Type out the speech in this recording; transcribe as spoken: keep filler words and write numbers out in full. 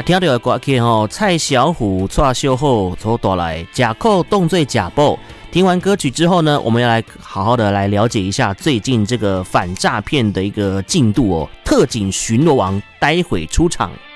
听到的歌曲吼，蔡小虎蔡小虎所带来假扣动作假报。听完歌曲之后呢，我们要来好好的来了解一下最近这个反诈骗的一个进度哦。特警巡逻王待会出场。